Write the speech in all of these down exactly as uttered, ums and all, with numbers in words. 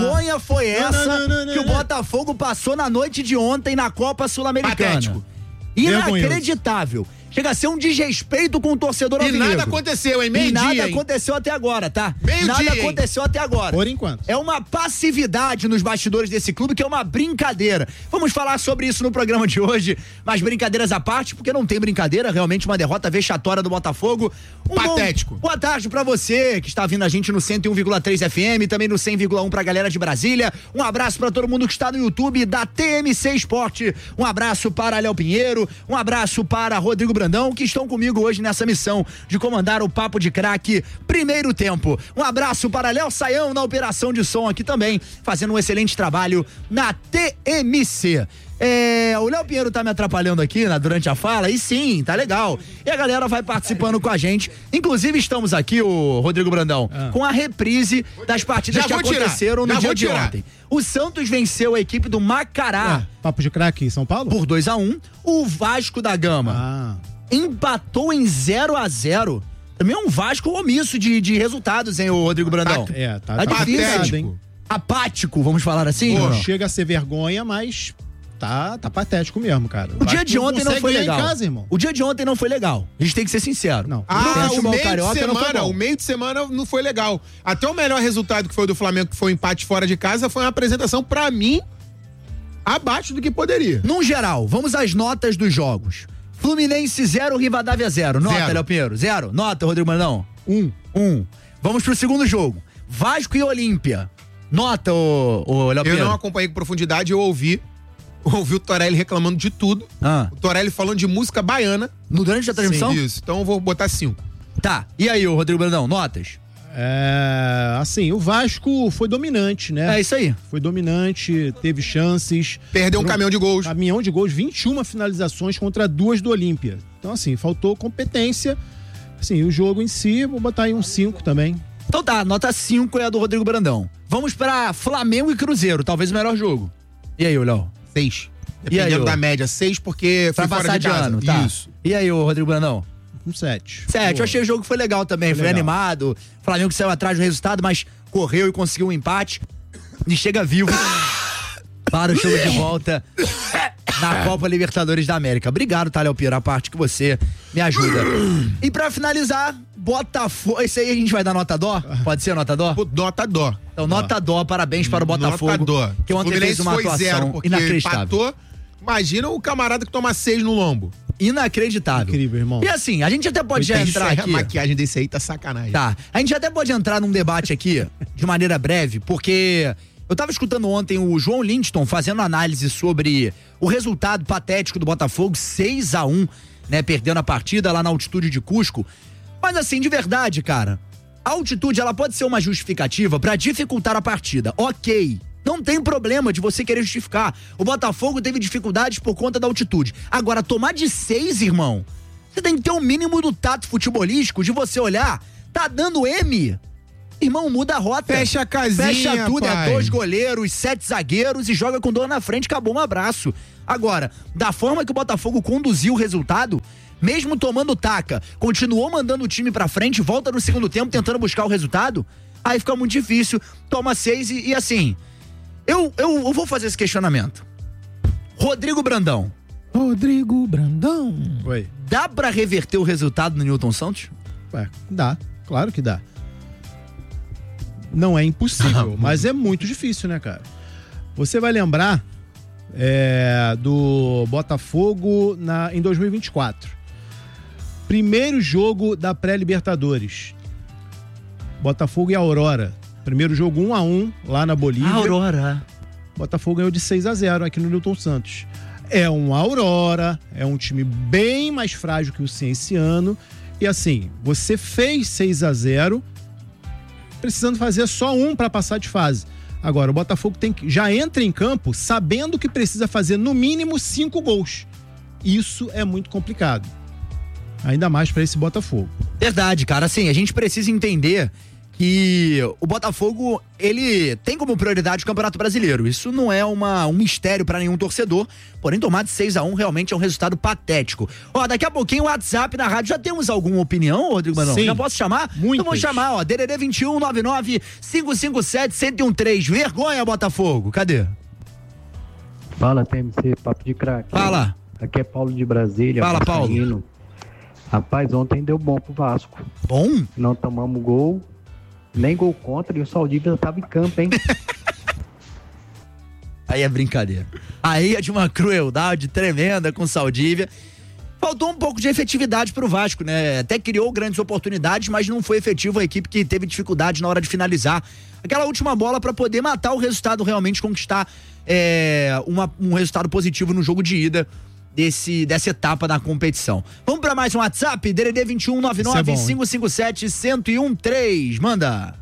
vergonha foi essa não, não, não, que não, o Botafogo passou na noite de ontem na Copa Sul-Americana? Patético. Inacreditável. Chega a ser um desrespeito com o torcedor E alvinegro. nada aconteceu, hein? Meio E nada dia, hein? aconteceu até agora, tá? Meio nada dia, hein? aconteceu até agora. Por enquanto. É uma passividade nos bastidores desse clube que é uma brincadeira. Vamos falar sobre isso no programa de hoje, mas brincadeiras à parte, porque não tem brincadeira, realmente uma derrota vexatória do Botafogo. Um Patético. Bom, boa tarde pra você que está vindo a gente no cento e um vírgula três F M, também no cem vírgula um pra galera de Brasília. Um abraço pra todo mundo que está no YouTube da T M C Esporte. Um abraço para Léo Pinheiro, um abraço para Rodrigo Brandão, que estão comigo hoje nessa missão de comandar o Papo de Craque primeiro tempo. Um abraço para Léo Saião na operação de som aqui também, fazendo um excelente trabalho na T M C. É, o Léo Pinheiro tá me atrapalhando aqui né, durante a fala, e sim, tá legal. E a galera vai participando com a gente. Inclusive, estamos aqui, o Rodrigo Brandão, ah. com a reprise das partidas Já que aconteceram tirar. no Já dia de tirar. ontem. O Santos venceu a equipe do Macará. Ah, Papo de Craque em São Paulo? Por dois a um. O Vasco da Gama Ah. empatou em zero a zero. Também é um Vasco omisso de, de resultados, hein, o Rodrigo Brandão? É, tá, Tá tá difícil, patético, hein? Apático, vamos falar assim? Pô, ou não? chega a ser vergonha, mas tá, tá patético mesmo, cara. O dia de ontem não foi legal. Em casa, irmão. O dia de ontem não foi legal. A gente tem que ser sincero. Não. Ah, o futebol meio de carioca não foi semana, bom. o meio de semana não foi legal. Até o melhor resultado que foi o do Flamengo, que foi o empate fora de casa, foi uma apresentação, pra mim, abaixo do que poderia. Num geral, vamos às notas dos jogos. Fluminense zero, Rivadavia zero. Nota, Zero. Léo Pinheiro. Zero. Nota, Rodrigo Brandão. Um. Um. Vamos pro segundo jogo. Vasco e Olímpia. Nota, ô, ô Léo Eu Pinheiro. não acompanhei com profundidade, eu ouvi, ouvi o Torelli reclamando de tudo. Ah. O Torelli falando de música baiana. No durante a transmissão? Sim, isso. Então eu vou botar cinco. Tá. E aí, ô Rodrigo Brandão, notas? É, assim, o Vasco foi dominante, né? É isso aí. Foi dominante, teve chances. Perdeu um Foram- caminhão de gols. Caminhão de gols, vinte e uma finalizações contra duas do Olímpia. Então, assim, faltou competência. Assim, o jogo em si, vou botar aí um cinco também. Então tá, nota cinco é a do Rodrigo Brandão. Vamos pra Flamengo e Cruzeiro, talvez o melhor jogo. E aí, ô Léo? Seis. E aí, Dependendo ô? da média, seis porque Pra foi fora passar de de casa. ano, tá? Isso. E aí, ô Rodrigo Brandão? Um sete. Sete, Pô, eu achei o jogo que foi legal também, foi, Foi legal. animado. O Flamengo saiu atrás do resultado, mas correu e conseguiu um empate. E chega vivo para o jogo de volta na Copa Libertadores da América. Obrigado, tá, Léo Pinheiro, a parte que você me ajuda. E pra finalizar, Botafogo. Esse aí a gente vai dar nota dó? Pode ser nota dó? Pô, Nota dó. Então, nota dó, parabéns para o Botafogo. Nota dó. Que ontem fez Fluminense uma foi atuação zero, porque inacreditável. empatou. Imagina o camarada que toma seis no lombo. Inacreditável. Incrível, irmão. E assim, a gente até pode já Isso entrar aí, aqui. A maquiagem desse aí tá sacanagem. Tá. A gente até pode entrar num debate aqui, de maneira breve, porque eu tava escutando ontem o João Lindston fazendo análise sobre o resultado patético do Botafogo, seis a um, né, perdendo a partida lá na altitude de Cusco. Mas assim, de verdade, cara, a altitude, ela pode ser uma justificativa pra dificultar a partida. Ok. Não tem problema de você querer justificar. O Botafogo teve dificuldades por conta da altitude. Agora, tomar de seis, irmão, você tem que ter um mínimo do tato futebolístico de você olhar, tá dando M? Irmão, muda a rota. Fecha a casinha, Fecha tudo, pai. é dois goleiros, sete zagueiros e joga com dor na frente, acabou, um abraço. Agora, da forma que o Botafogo conduziu o resultado, mesmo tomando taca, continuou mandando o time pra frente, volta no segundo tempo tentando buscar o resultado, aí fica muito difícil, toma seis e, e assim... Eu, eu, eu vou fazer esse questionamento. Rodrigo Brandão. Rodrigo Brandão. Oi. Dá pra reverter o resultado no Newton Santos? Ué, dá. Claro que dá. Não é impossível, mas é muito difícil, né, cara? Você vai lembrar é, do Botafogo na, em dois mil e vinte e quatro. Primeiro jogo da pré-Libertadores. Botafogo e Aurora. Primeiro jogo um a um lá na Bolívia. Aurora. Botafogo ganhou de seis a zero aqui no Newton Santos. É um Aurora, é um time bem mais frágil que o Cien esse ano. E assim, você fez seis a zero, precisando fazer só um para passar de fase. Agora, o Botafogo tem que, já entra em campo sabendo que precisa fazer no mínimo cinco gols. Isso é muito complicado. Ainda mais para esse Botafogo. Verdade, cara. Assim, a gente precisa entender que o Botafogo, ele tem como prioridade o Campeonato Brasileiro. Isso não é uma, um mistério para nenhum torcedor, porém tomar de seis a um realmente é um resultado patético. Ó, daqui a pouquinho o WhatsApp na rádio, já temos alguma opinião, Rodrigo Brandão? Sim. Já posso chamar? Muitas. Então vou chamar, ó, D D D vinte e um, nove nove, cinco cinco sete, um zero um três. Vergonha, Botafogo, cadê? Fala, T M C, papo de craque. Fala. Aqui é Paulo de Brasília. Fala, Paulo. Rapaz, ontem deu bom pro Vasco. Bom? Não tomamos gol, nem gol contra, e o Saldívia tava em campo, hein? Aí é brincadeira. Aí é de uma crueldade tremenda com o Saldívia. Faltou um pouco de efetividade pro Vasco, né? Até criou grandes oportunidades, mas não foi efetivo, a equipe que teve dificuldade na hora de finalizar aquela última bola para poder matar o resultado, realmente conquistar é, uma, um resultado positivo no jogo de ida desse, dessa etapa da competição. Vamos para mais um WhatsApp, D D D vinte e um, nove nove, cinco cinco sete, um zero um três. Manda.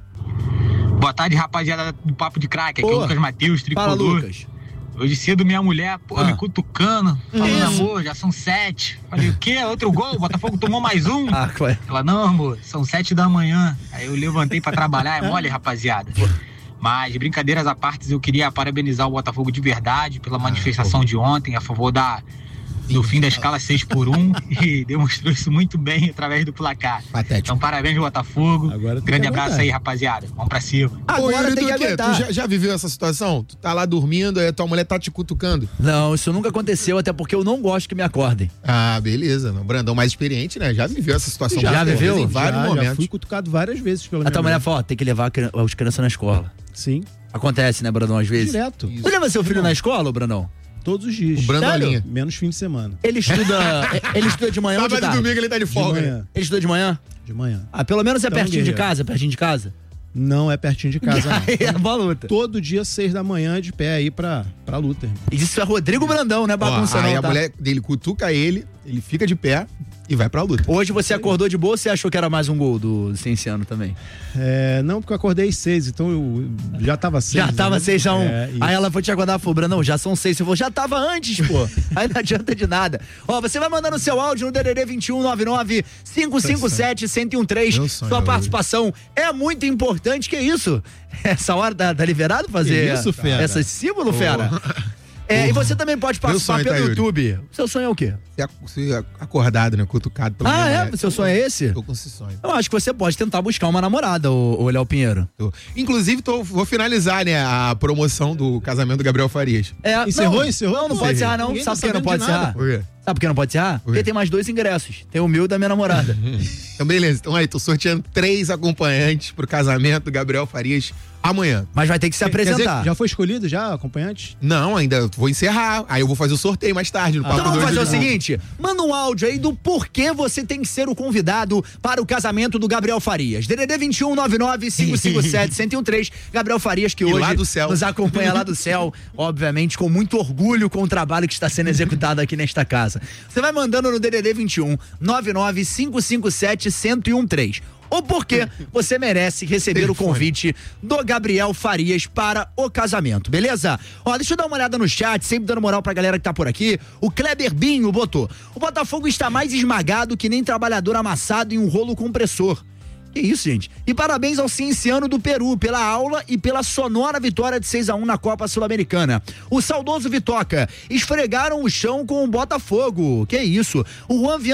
Boa tarde, rapaziada do Papo de Craque. Aqui é o Lucas Matheus, tricolor. Fala, Lucas. Hoje cedo minha mulher, pô, ah. me cutucando, falando, amor, já são sete. Falei, o quê? Outro gol? O Botafogo tomou mais um? Ah, ué. Ela, não, amor, são sete da manhã. Aí eu levantei pra trabalhar, é mole, rapaziada. Mas, brincadeiras à parte, eu queria parabenizar o Botafogo de verdade pela manifestação ah, de ontem a favor da... do fim da escala seis por um e demonstrou isso muito bem através do placar. Patético. Então, parabéns, Botafogo. Grande abraço aí, rapaziada. Vamos pra cima. Agora Ô, tem que tu, aguentar. tu já, já viveu essa situação? Tu tá lá dormindo, aí a tua mulher tá te cutucando? Não, isso nunca aconteceu, até porque eu não gosto que me acordem. Ah, beleza. O Brandão mais experiente, né? Já viveu essa situação. Já, já viveu? Em vários já, momentos. Já fui cutucado várias vezes pela A minha tua mulher mulher. fala, ó, tem que levar as crianças na escola. Sim. Acontece, né, Brandão, às vezes? Direto. Você leva seu filho Não. na escola, Brandão? Todos os dias. O Brandolinha. Sério? Menos fim de semana. Ele estuda, ele estuda de manhã ou de Sábado e tarde? domingo ele tá de De folga. né? manhã. Ele estuda de manhã? De manhã. Ah, pelo menos é Então, pertinho de guerreiro. casa, pertinho de casa? Não é pertinho de casa, não. Aí é boa luta. Todo dia, seis da manhã, de pé aí pra, pra luta, irmão. E isso é Rodrigo Brandão, né, Ó, bagunça aí não, a tá? mulher dele cutuca ele, ele fica de pé e vai pra luta. Hoje você acordou de boa ou você achou que era mais um gol do Cienciano também? É, não, porque eu acordei às seis, então eu já tava seis. Já tava né? seis a um. É, isso. Aí ela foi te acordar e falou, Brandão, já são seis. Você falou, já tava antes, pô. Aí não adianta de nada. Ó, você vai mandando seu áudio no D D D vinte e um, nove nove, cinco cinco sete, um zero um três. Meu sonho, Sua meu participação é muito importante. Que isso? Essa hora tá, tá liberado fazer Que isso, fera? esse símbolo, fera? É, e você também pode participar sonho, pelo tá, Yuri? YouTube. Seu sonho é o quê? Você ac- Você acordado, né? Cutucado pela Ah, minha é? mulher. Seu sonho é esse? Tô com esse sonho. Eu acho que você pode tentar buscar uma namorada, ô, ô Léo Pinheiro. Tô. Inclusive, tô, vou finalizar, né, a promoção do casamento do Gabriel Farias. É, Encerrou? não, Encerrou? Não, não Pô, pode encerrar, não. ninguém Sabe tá por que não sabendo pode de nada. encerrar? Por quê? Sabe por que não pode encerrar? Porque tem mais dois ingressos. Tem o meu e da minha namorada. Então, beleza. Então, aí, tô sorteando três acompanhantes pro casamento do Gabriel Farias amanhã. Mas vai ter que se Quer dizer, apresentar. já foi escolhido já, acompanhante? Não, ainda vou encerrar. Aí eu vou fazer o sorteio mais tarde no Papo Então vamos dois fazer o de novo. seguinte, manda um áudio aí do porquê você tem que ser o convidado para o casamento do Gabriel Farias. D D D vinte e um, nove nove, cinco cinco sete, um zero um três. Gabriel Farias, que E hoje lá do céu. nos acompanha lá do céu, obviamente com muito orgulho com o trabalho que está sendo executado aqui nesta casa. Você vai mandando no D D D vinte e um, nove nove, cinco cinco sete, um zero um três. Ou porque você merece receber Telefone. o convite do Gabriel Farias para o casamento, beleza? Ó, deixa eu dar uma olhada no chat, sempre dando moral pra galera que tá por aqui. O Kleber Binho botou: o Botafogo está mais esmagado que nem trabalhador amassado em um rolo compressor. Que isso, gente? E parabéns ao Cienciano do Peru pela aula e pela sonora vitória de seis a um na Copa Sul-Americana. O saudoso Vitoca: esfregaram o chão com o Botafogo. Que isso? O Juan Viana